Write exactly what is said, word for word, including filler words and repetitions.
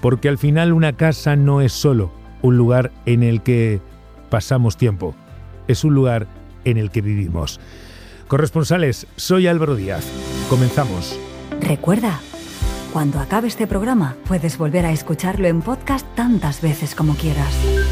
porque al final una casa no es solo un lugar en el que pasamos tiempo, es un lugar en el que vivimos. Corresponsales, soy Álvaro Díaz. Comenzamos. Recuerda, cuando acabe este programa puedes volver a escucharlo en podcast tantas veces como quieras.